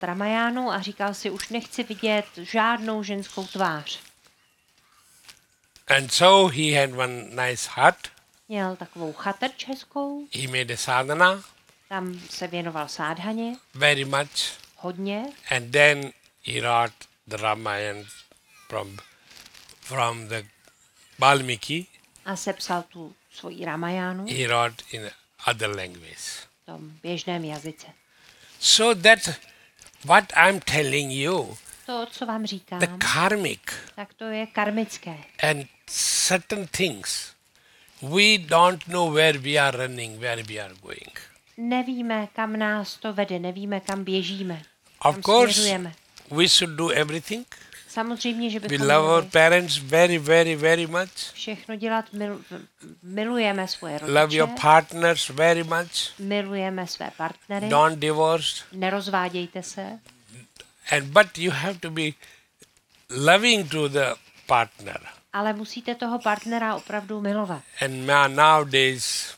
Ramajánu a říkal si, už nechci vidět žádnou ženskou tvář. And so he had one nice hut. Měl takovou chatrč hezkou, He made a sadhana tam se věnoval sádhaně very much. hodně And then he wrote the Ramayana from the Valmiki. a sepsal tu svoji Ramajánu He wrote in other language. v tom běžném jazyce. So that's what I'm telling you. To, co vám říkám, The karmic tak to je karmické. and certain things. We don't know where we are running, where we are going. Nevíme, kam nás to vede, nevíme, kam běžíme, Of kam course, směřujeme. we should do everything. Samozřejmě, že We bychom love our měli parents very, very, very much. všechno dělat, milujeme svoje Love rodiče, your partners very much. milujeme své partnery, Don't divorce. nerozvádějte se, But you have to be loving to the partner. ale musíte toho partnera opravdu milovat. And nowadays,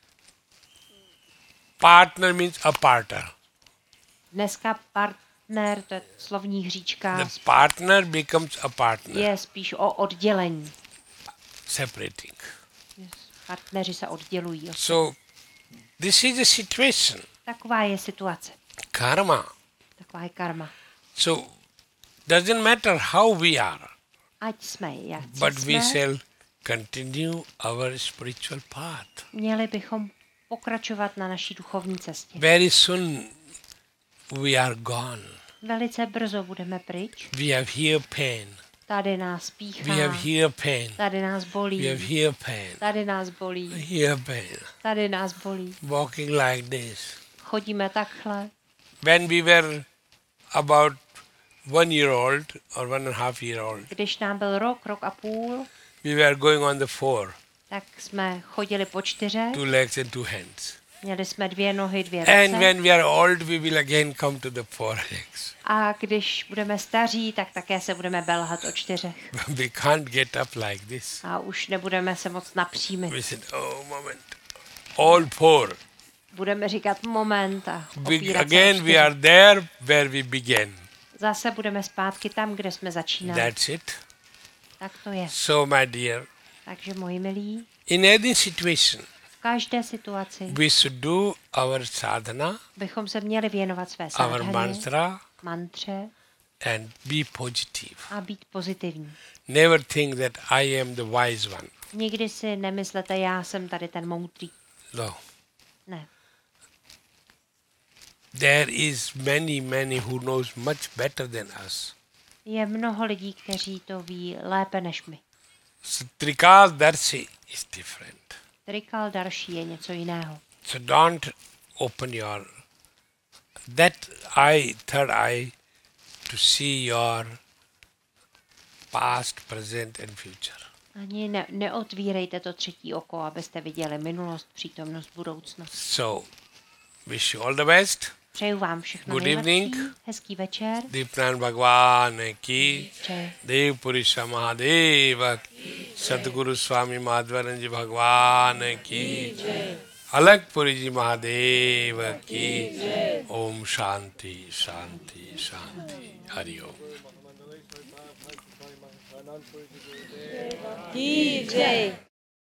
partner means a partner. Dneska partner, to je slovní hříčka, The partner becomes a partner. je spíš o oddělení. Separating. Partneři se oddělují. So, this is the situation. Taková je situace. Karma. Taková je karma. So, doesn't matter how we are, Ať jsme jak but we jsme, shall continue our spiritual path. měli bychom pokračovat na naší duchovní cestě. Very soon we are gone. Velice brzo budeme pryč. We have here pain. Tady nás We píchá, have here pain. tady nás We have bolí, here pain. tady nás bolí, Here pain. tady nás bolí. Walking like this. Chodíme takhle. When we were about 1 year old or 1.5 year old, Když nám byl rok a půl, we were going on the 4, tak jsme chodili po 4, 2 legs and 2 hands. měli jsme 2 nohy, 2 And ruce. when we are old, we will again come to the 4 legs. A když budeme staří, tak také se budeme belhat o 4. We can't get up like this. A už nebudeme se moc napřímit. We said, oh, moment. All 4. Budeme říkat moment a opírat Again, se o we 4. are there where we began. Zase budeme zpátky tam, kde jsme začínali. That's it. Tak to je. So, my dear, Takže, moji milí, in any situation, v každé situaci we should do our sadhana, bychom se měli věnovat své our sádhaně, mantra, mantře and be positive. a být pozitivní. Never think that I am the wise one. Nikdy si nemyslete, já jsem tady ten moudrý. No. Ne. There is many who knows much better than us. Je mnoho lidí, kteří to ví lépe než my. So Trikaldarshi is different. Trikaldarshi je něco jiného. So don't open your third eye to see your past, present and future. Ani neotvírejte to třetí oko, abyste viděli minulost, přítomnost, budoucnost. So wish you all the best. Přeju vám všechno Good nejlepší. evening. Hezký večer. Dipnan Bhagwan ki Jai. Dev Purusha Mahadeva ki Sadguru Swami Madhvaranji Bhagwan ki Alakpuri Ji Mahadeva ki Om Shanti Shanti Shanti Hari Om. Jai.